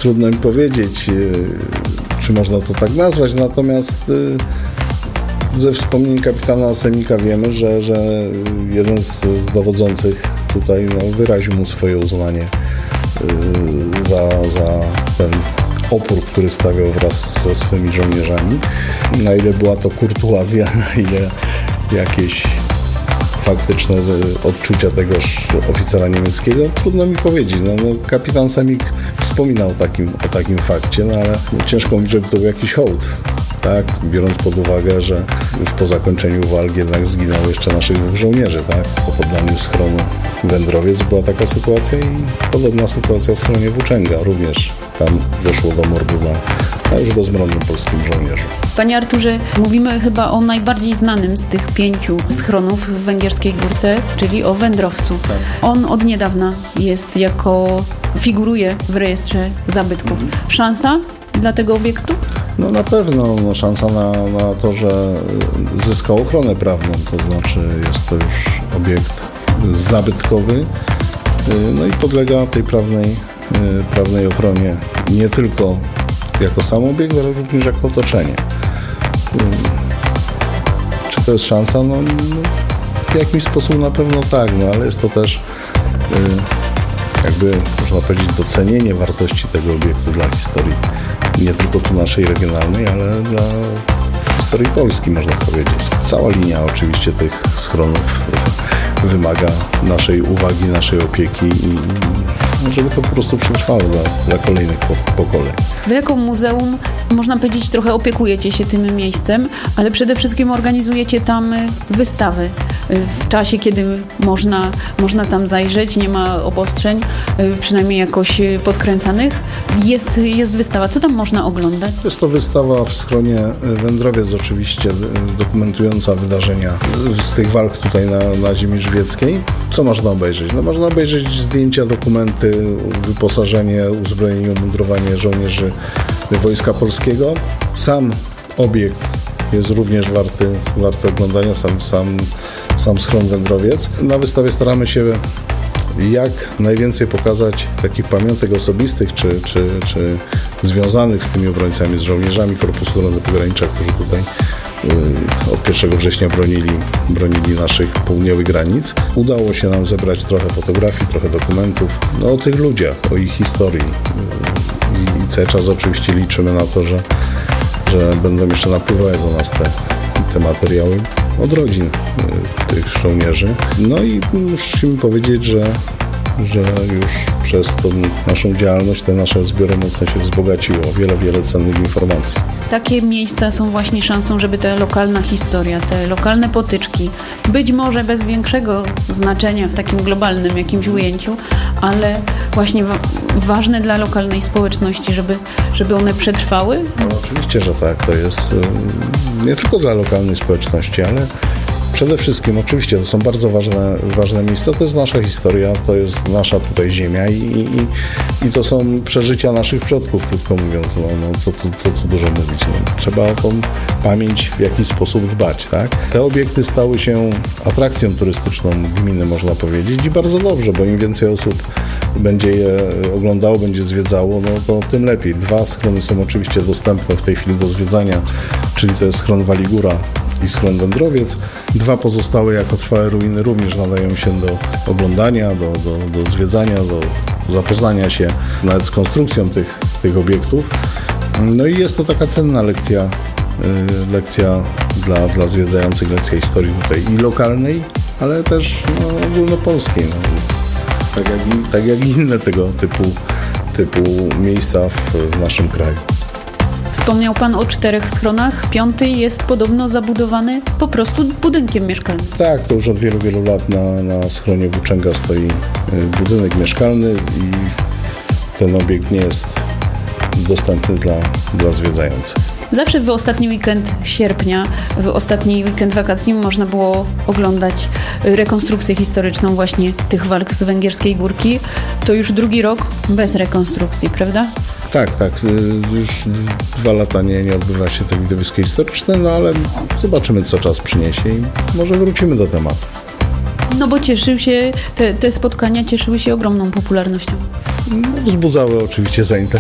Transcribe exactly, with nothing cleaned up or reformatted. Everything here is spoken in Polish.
Trudno mi powiedzieć, czy można to tak nazwać, natomiast ze wspomnień kapitana Semika wiemy, że, że jeden z, z dowodzących tutaj no, wyraził mu swoje uznanie za, za ten opór, który stawiał wraz ze swymi żołnierzami. Na ile była to kurtuazja, na ile jakieś faktyczne odczucia tegoż oficera niemieckiego, trudno mi powiedzieć. No, no, kapitan Semik wspominał o takim, o takim fakcie, no ale ciężko mi, żeby to był jakiś hołd. Tak, biorąc pod uwagę, że już po zakończeniu walk jednak zginęło jeszcze naszych dwóch żołnierzy, tak? Po poddaniu schronu Wędrowiec była taka sytuacja i podobna sytuacja w stronie Włóczęga. Również tam doszło do mordu na, na już bezbronnym polskim żołnierzu. Panie Arturze, mówimy chyba o najbardziej znanym z tych pięciu schronów w Węgierskiej Górce, czyli o Wędrowcu. Tak. On od niedawna jest jako, figuruje w rejestrze zabytków. Mhm. Szansa dla tego obiektu? No na pewno no, szansa na, na to, że zyskał ochronę prawną, to znaczy jest to już obiekt zabytkowy, no i podlega tej prawnej, prawnej ochronie nie tylko jako sam obiekt, ale również jako otoczenie. Czy to jest szansa? No, w jakimś sposób na pewno tak, no ale jest to też jakby, można powiedzieć, docenienie wartości tego obiektu dla historii. Nie tylko tu naszej regionalnej, ale dla historii Polski, można powiedzieć. Cała linia oczywiście tych schronów wymaga naszej uwagi, naszej opieki i żeby to po prostu przetrwało dla, dla kolejnych pokoleń. Wy jako muzeum, można powiedzieć, trochę opiekujecie się tym miejscem, ale przede wszystkim organizujecie tam wystawy. W czasie, kiedy można, można tam zajrzeć, nie ma obostrzeń, przynajmniej jakoś podkręcanych, jest, jest wystawa. Co tam można oglądać? Jest to wystawa w schronie Wędrowiec oczywiście, dokumentująca wydarzenia z tych walk tutaj na, na ziemi żywieckiej. Co można obejrzeć? No można obejrzeć zdjęcia, dokumenty, wyposażenie, uzbrojenie, umundurowanie żołnierzy Wojska Polskiego. Sam obiekt jest również warty, warty oglądania, sam, sam, sam schron Wędrowiec. Na wystawie staramy się jak najwięcej pokazać takich pamiątek osobistych, czy, czy, czy związanych z tymi obrońcami, z żołnierzami Korpusu Ochrony Pogranicza, którzy tutaj od pierwszego września bronili, bronili naszych południowych granic. Udało się nam zebrać trochę fotografii, trochę dokumentów no, o tych ludziach, o ich historii. I, i cały czas oczywiście liczymy na to, że, że będą jeszcze napływać do nas te, te materiały od rodzin tych żołnierzy. No i musimy powiedzieć, że że już przez tą naszą działalność te nasze zbiory mocno się wzbogaciło o wiele, wiele cennych informacji. Takie miejsca są właśnie szansą, żeby ta lokalna historia, te lokalne potyczki, być może bez większego znaczenia w takim globalnym jakimś ujęciu, ale właśnie wa- ważne dla lokalnej społeczności, żeby, żeby one przetrwały? No, oczywiście, że tak. To jest y, nie tylko dla lokalnej społeczności, ale przede wszystkim, oczywiście, to są bardzo ważne, ważne miejsca, to jest nasza historia, to jest nasza tutaj ziemia i, i, i to są przeżycia naszych przodków, krótko mówiąc, no, no co, tu, co tu dużo mówić. No, trzeba o tą pamięć w jakiś sposób dbać, tak? Te obiekty stały się atrakcją turystyczną gminy, można powiedzieć, i bardzo dobrze, bo im więcej osób będzie je oglądało, będzie zwiedzało, no to tym lepiej. Dwa schrony są oczywiście dostępne w tej chwili do zwiedzania, czyli to jest schron Waligóra i schron Wędrowiec. Dwa pozostałe jako trwałe ruiny również nadają się do oglądania, do, do, do zwiedzania, do zapoznania się nawet z konstrukcją tych, tych obiektów. No i jest to taka cenna lekcja, yy, lekcja dla, dla zwiedzających, lekcja historii tutaj i lokalnej, ale też no, ogólnopolskiej. No. Tak, jak, tak jak inne tego typu, typu miejsca w, w naszym kraju. Wspomniał Pan o czterech schronach. Piąty jest podobno zabudowany po prostu budynkiem mieszkalnym. Tak, to już od wielu, wielu lat na, na schronie Włóczęga stoi budynek mieszkalny i ten obiekt nie jest dostępny dla, dla zwiedzających. Zawsze w ostatni weekend sierpnia, w ostatni weekend wakacyjny można było oglądać rekonstrukcję historyczną właśnie tych walk z Węgierskiej Górki. To już drugi rok bez rekonstrukcji, prawda? Tak, tak. Już dwa lata nie, nie odbywa się te widowisko historyczne, no ale zobaczymy, co czas przyniesie i może wrócimy do tematu. No bo cieszył się, te, te spotkania cieszyły się ogromną popularnością. No, wzbudzały oczywiście zainteresowanie.